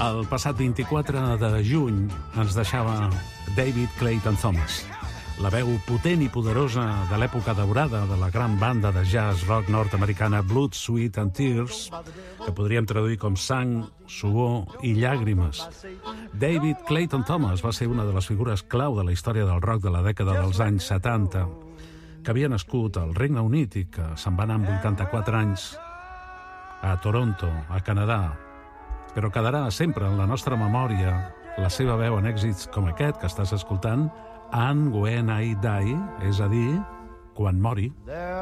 El passat 24 de juny ens deixava David Clayton Thomas, la veu potent i poderosa de l'època daurada de la gran banda de jazz rock nord-americana Blood, Sweat and Tears, que podríem traduir com sang, suor i llàgrimes. David Clayton Thomas va ser una de les figures clau de la història del rock de la dècada dels anys 70, que havia nascut al Regne Unit i que se'n va anar amb 84 anys a Toronto, a Canadà, però quedarà sempre en la nostra memòria la seva veu en èxits com aquest que estàs escoltant, And When I Die, és a dir, quan mori.